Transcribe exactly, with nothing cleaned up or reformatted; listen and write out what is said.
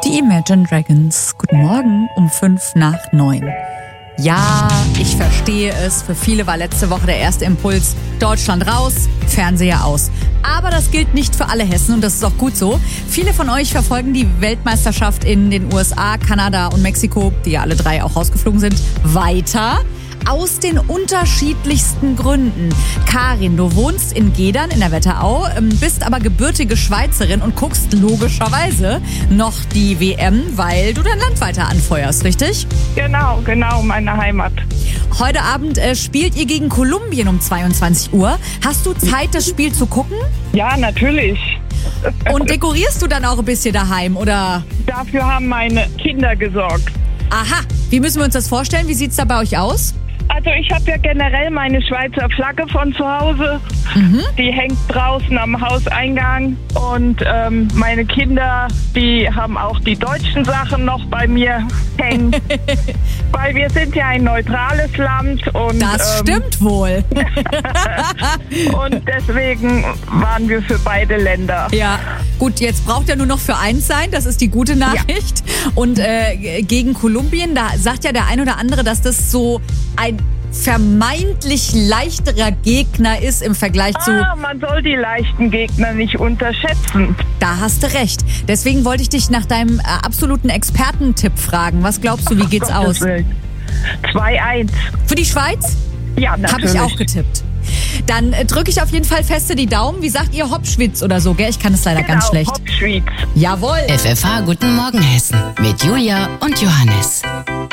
Die Imagine Dragons. Guten Morgen um fünf nach neun. Ja, ich verstehe es. Für viele war letzte Woche der erste Impuls Deutschland raus, Fernseher aus. Aber das gilt nicht für alle Hessen und das ist auch gut so. Viele von euch verfolgen die Weltmeisterschaft in den U S A, Kanada und Mexiko, die ja alle drei auch rausgeflogen sind, weiter. Aus den unterschiedlichsten Gründen. Karin, du wohnst in Gedern in der Wetterau, bist aber gebürtige Schweizerin und guckst logischerweise noch die W M, weil du dein Land weiter anfeuerst, richtig? Genau, genau, meine Heimat. Heute Abend äh, spielt ihr gegen Kolumbien um zweiundzwanzig Uhr. Hast du Zeit, das Spiel zu gucken? Ja, natürlich. Und dekorierst du dann auch ein bisschen daheim, oder? Dafür haben meine Kinder gesorgt. Aha, wie müssen wir uns das vorstellen? Wie sieht's da bei euch aus? Also ich habe ja generell meine Schweizer Flagge von zu Hause. Mhm. Die hängt draußen am Hauseingang. Und ähm, meine Kinder, die haben auch die deutschen Sachen noch bei mir hängen. Weil wir sind ja ein neutrales Land. Und, das ähm, stimmt wohl. Und deswegen waren wir für beide Länder. Ja, gut, jetzt braucht er nur noch für eins sein. Das ist die gute Nachricht. Ja. Und äh, gegen Kolumbien, da sagt ja der ein oder andere, dass das so ein vermeintlich leichterer Gegner ist im Vergleich zu... Ah, man soll die leichten Gegner nicht unterschätzen. Da hast du recht. Deswegen wollte ich dich nach deinem äh, absoluten Expertentipp fragen. Was glaubst du, wie geht's aus? zwei eins. Für die Schweiz? Ja, natürlich. Habe ich auch getippt. Dann äh, drücke ich auf jeden Fall feste die Daumen. Wie sagt ihr, Hopschwitz oder so, gell? Ich kann es leider genau, ganz schlecht. Hopschwitz. Jawohl. F F H Guten Morgen Hessen mit Julia und Johannes.